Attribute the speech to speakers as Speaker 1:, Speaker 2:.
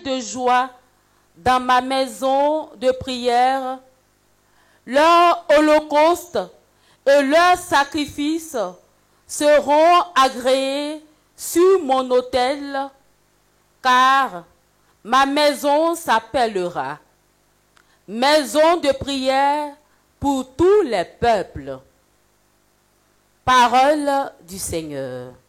Speaker 1: de joie dans ma maison de prière. Leurs holocaustes et leurs sacrifices seront agréés sur mon autel, car ma maison s'appellera maison de prière pour tous les peuples. Parole du Seigneur.